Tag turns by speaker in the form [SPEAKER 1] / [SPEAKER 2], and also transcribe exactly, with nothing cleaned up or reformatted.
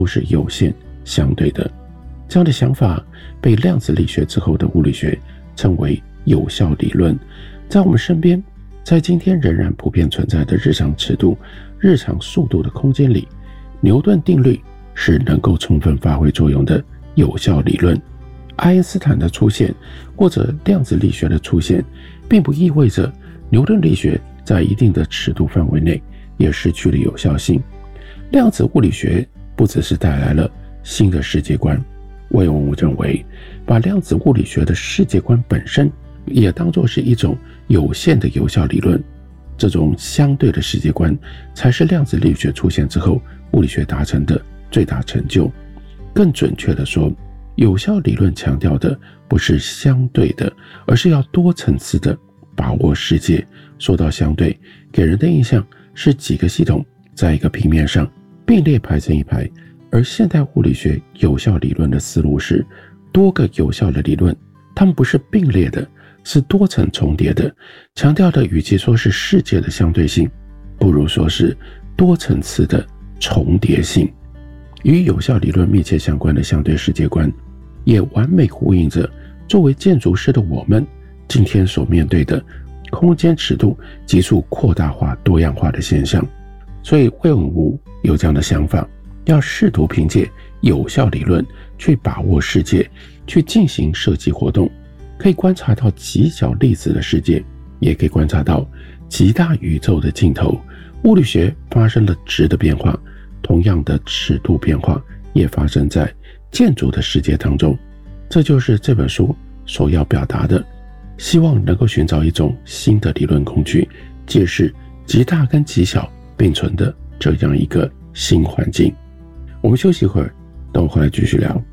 [SPEAKER 1] 都是有限相对的。这样的想法被量子力学之后的物理学称为有效理论。在我们身边，在今天仍然普遍存在的日常尺度、日常速度的空间里，牛顿定律是能够充分发挥作用的有效理论。爱因斯坦的出现或者量子力学的出现，并不意味着牛顿力学在一定的尺度范围内也失去了有效性。量子物理学不只是带来了新的世界观，魏文武认为，把量子物理学的世界观本身也当作是一种有限的有效理论，这种相对的世界观才是量子力学出现之后物理学达成的最大成就。更准确地说，有效理论强调的不是相对的，而是要多层次的把握世界。说到相对，给人的印象是几个系统在一个平面上并列排成一排，而现代物理学有效理论的思路是多个有效的理论，它们不是并列的，是多层重叠的。强调的与其说是世界的相对性，不如说是多层次的重叠性。与有效理论密切相关的相对世界观，也完美呼应着作为建筑师的我们今天所面对的空间尺度急速扩大化多样化的现象。所以魏文武有这样的想法，要试图凭借有效理论去把握世界，去进行设计活动，可以观察到极小粒子的世界，也可以观察到极大宇宙的尽头。物理学发生了质的变化，同样的尺度变化也发生在建筑的世界当中。这就是这本书所要表达的，希望能够寻找一种新的理论工具，解释极大跟极小并存的这样一个新环境。我们休息一会儿，等我回来继续聊。